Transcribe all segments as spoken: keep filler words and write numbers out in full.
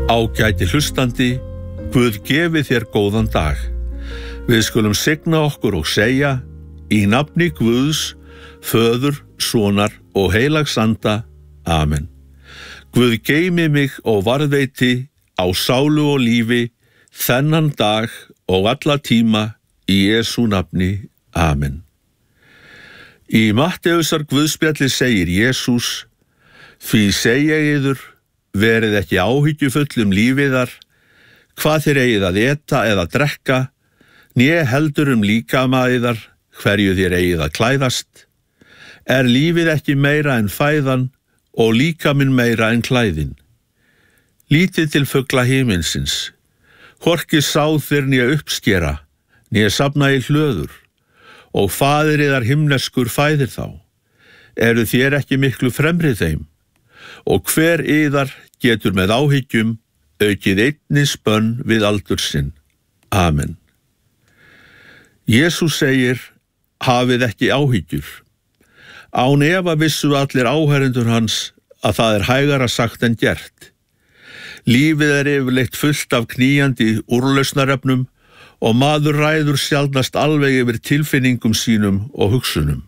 Ágæti hlustandi, Guð gefi þér góðan dag. Við skulum signa okkur og segja, í nafni Guðs, Föður, Sonar og heilags anda. Amen. Guð geymi mig og varðveiti á sálu og lífi þennan dag og alla tíma í Jesú nafni. Amen. Í Matteusar Guðspjalli segir Jesús, því segi ég yður, verið ekki áhyggjufull um lífiðar, hvað þér eigið að eta eða drekka, né heldur um líkama yðar, hverju þér eigið að klæðast. Er lífið ekki meira en fæðan og líkaminn meira en klæðin? Lítið til fugla himinsins, hvorki sá þeir né uppskera, né safna í hlöður, og faðir yðar himneskur fæðir þá. Eru þér ekki miklu fremri þeim? Og hver yðar getur með áhyggjum aukið einni spönn við aldur sinn. Amen. Jesús segir, hafið ekki áhyggjur. Án efa vissu allir áheyrendur hans að það er hægara sagt en gert. Lífið er yfirleitt fullt af knýjandi úrlausnarefnum og maður ræður sjaldnast alveg yfir tilfinningum sínum og hugsunum.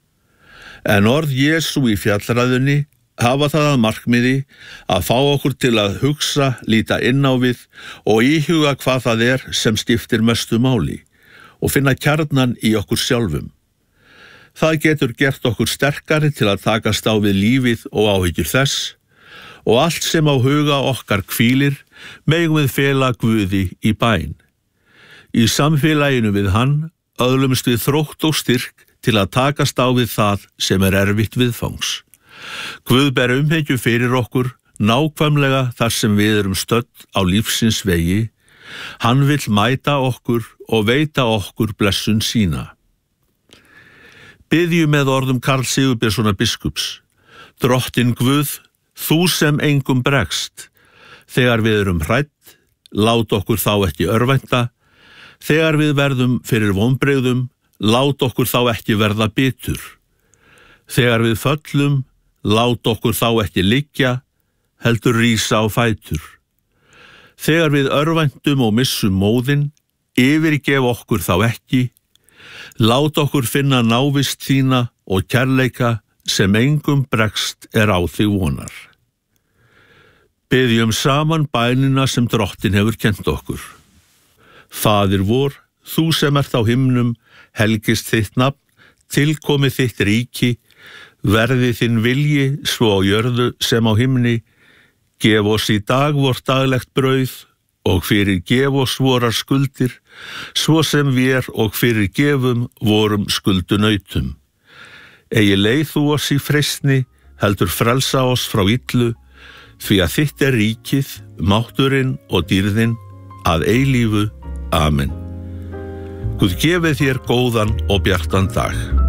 En orð Jesú í fjallræðunni hafa það að markmiði að fá okkur til að hugsa, líta inn á við og íhuga hvað það er sem skiptir mestu máli og finna kjarnan í okkur sjálfum. Það getur gert okkur sterkari til að takast á við lífið og áhyggjur þess og allt sem á huga okkar hvílir megum við fela Guði í bæn. Í samfélaginu við hann öðlumst við þrótt og styrk til að takast á við það sem er erfitt viðfangs. Guð ber umhyggju fyrir okkur nákvæmlega þar sem við erum stödd á lífsins vegi. Hann vill mæta okkur og veita okkur blessun sína. Biðjum með orðum Karl Sigurbjörnssonar biskups. Drottinn Guð, þú sem engum bregst. Þegar við erum hrædd, lát okkur þá ekki örvænta. Þegar við verðum fyrir vonbrigðum, lát okkur þá ekki verða bitur. Þegar við föllum, lát okkur þá ekki liggja, heldur rísa á fætur. Þegar við örvæntum og missum móðinn, yfirgef okkur þá ekki, lát okkur finna návist þína og kærleika sem engum bregst er á þig vonar. Biðjum saman bænina sem Drottinn hefur kennt okkur. Faðir vor, þú sem ert á himnum, helgist þitt nafn, tilkomi þitt ríki, verði þinn vilji svo á jörðu sem á himni, gef oss í dag vort daglegt brauð og fyrir gef oss vorar skuldir, svo sem vér og fyrir gefum vorum skuldunautum. Eigi leið þú oss í freistni, heldur frelsa oss frá illu, því að þitt er ríkið, mátturinn og dýrðin, að eilífu. Amen. Guð gefi þér góðan og bjartan dag.